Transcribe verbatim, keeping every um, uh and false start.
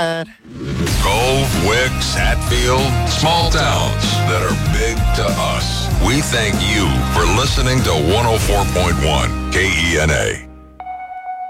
Cove, Wicks, Hatfield, small towns that are big to us. We thank you for listening to one oh four point one K E N A.